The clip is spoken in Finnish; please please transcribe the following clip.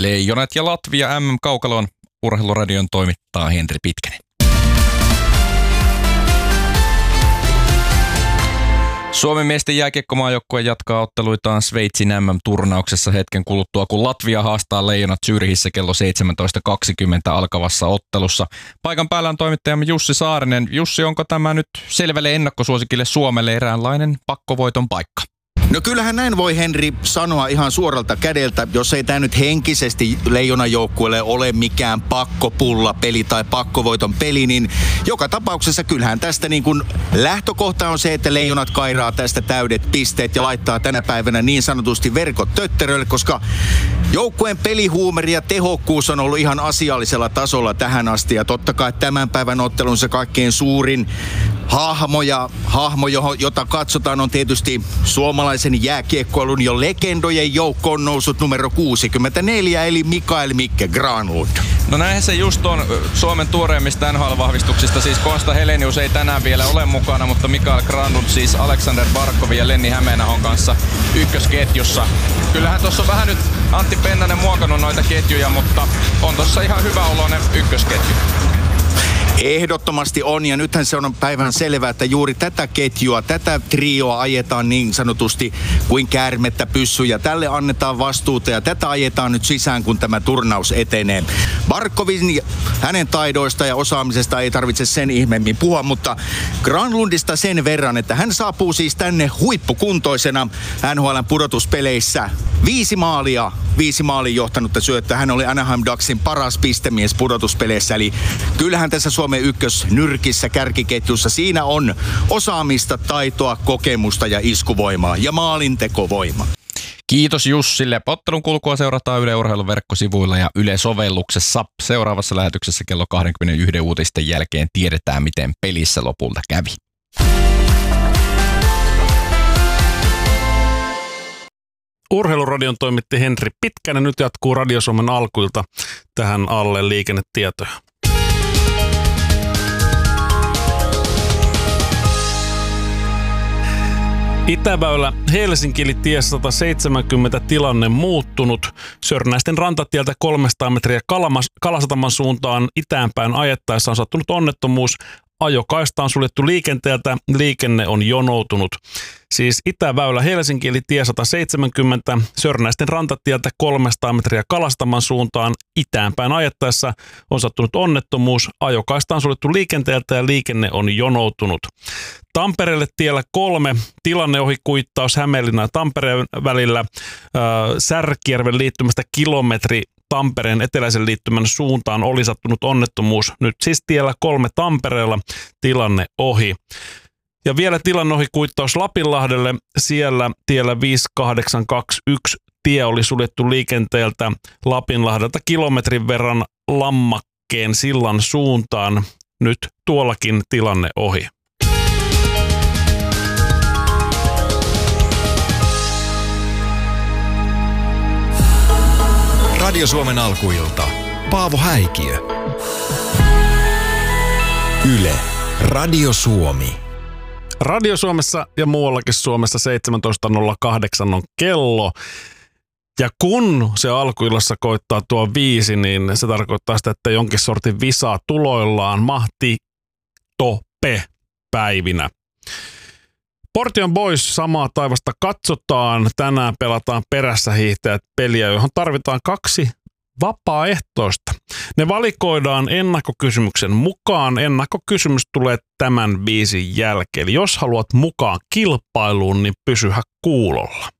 Leijonat ja Latvia MM-kaukaloon. Urheiluradion toimittaa Henri Pitkänen. Suomen miesten jääkiekkomaajoukkue jatkaa otteluitaan Sveitsin MM-turnauksessa hetken kuluttua, kun Latvia haastaa Leijonat Zürichissä kello 17.20 alkavassa ottelussa. Paikan päällä on toimittajamme Jussi Saarinen. Jussi, onko tämä nyt selvälle ennakkosuosikille Suomelle eräänlainen pakkovoiton paikka? No kyllähän näin voi Henri sanoa ihan suoralta kädeltä, jos ei tämä nyt henkisesti Leijonajoukkueelle ole mikään pakkopullapeli tai pakkovoiton peli, niin joka tapauksessa kyllähän tästä niin kuin lähtökohta on se, että Leijonat kairaa tästä täydet pisteet ja laittaa tänä päivänä niin sanotusti verkot tötterölle, koska joukkueen pelihuumeri ja tehokkuus on ollut ihan asiallisella tasolla tähän asti ja totta kai tämän päivän ottelun se kaikkein suurin hahmo, jota katsotaan, on tietysti suomalaisen jääkiekkoilun jo legendojen joukkoon noussut numero 64, eli Mikael Mikke Granlund. No näinhän se just on Suomen tuoreimmista NHL-vahvistuksista. Siis Konsta Helenius ei tänään vielä ole mukana, mutta Mikael Granlund siis Alexander Barkovin ja Lenni Hämeenahon kanssa ykkösketjussa. Kyllähän tuossa on vähän nyt Antti Pennanen muokannut noita ketjuja, mutta on tuossa ihan hyvä oloinen ykkösketju. Ehdottomasti on, ja nythän se on päivän selvää, että juuri tätä ketjua, tätä trioa ajetaan niin sanotusti kuin käärmettä pyssyjä. Tälle annetaan vastuuta ja tätä ajetaan nyt sisään, kun tämä turnaus etenee. Barkovin, hänen taidoista ja osaamisesta ei tarvitse sen ihmeemmin puhua, mutta Granlundista sen verran, että hän saapuu siis tänne huippukuntoisena NHL:n pudotuspeleissä. 5 maalin johtanutta syöttöä. Hän oli Anaheim Ducksin paras pistemies pudotuspeleissä, eli kyllähän tässä Suomen ykkösnyrkissä kärkiketjussa siinä on osaamista, taitoa, kokemusta ja iskuvoimaa ja maalintekovoimaa. Kiitos Jussille. Ottelun kulkua seurataan Yle Urheilun verkkosivuilla ja Yle-sovelluksessa. Seuraavassa lähetyksessä kello 21 uutisten jälkeen tiedetään, miten pelissä lopulta kävi. Urheiluradion toimitti Henri Pitkänen. Nyt jatkuu Radio Suomen alkuilta tähän alle liikennetietoja. Itäväylä Helsinki-tie 170 tilanne muuttunut. Sörnäisten rantatieltä 300 metriä Kalasataman suuntaan itäänpäin ajettaessa on sattunut onnettomuus. Ajokaista on suljettu liikenteeltä, liikenne on jonoutunut. Siis Itäväylä Helsinki eli tie 170, Sörnäisten rantatieltä 300 metriä Kalastaman suuntaan itäänpäin ajettaessa on sattunut onnettomuus. Ajokaista on suljettu liikenteeltä ja liikenne on jonoutunut. Tampereelle tiellä 3, tilanneohikuittaus Hämeenlinnan ja Tampereen välillä, Särkijärven liittymästä kilometri Tampereen eteläisen liittymän suuntaan oli sattunut onnettomuus. Nyt siis tiellä 3 Tampereella tilanne ohi. Ja vielä tilanneohikuittaus Lapinlahdelle, siellä tiellä 5821 tie oli suljettu liikenteeltä Lapinlahdelta kilometrin verran Lammakkeen sillan suuntaan. Nyt tuollakin tilanne ohi. Radio Suomen alkuilta. Paavo Häikiö. Yle. Radio Suomi. Radio Suomessa ja muuallakin Suomessa 17.08 on kello. Ja kun se alkuillassa koittaa tuo 5, niin se tarkoittaa sitä, että jonkin sortin visaa tuloillaan mahti tope päivinä. Portion Boys samaa taivasta katsotaan. Tänään pelataan perässä hiihtäjät peliä, johon tarvitaan 2 vapaaehtoista. Ne valikoidaan ennakkokysymyksen mukaan. Ennakkokysymys tulee tämän biisin jälkeen. Eli jos haluat mukaan kilpailuun, niin pysyhä kuulolla.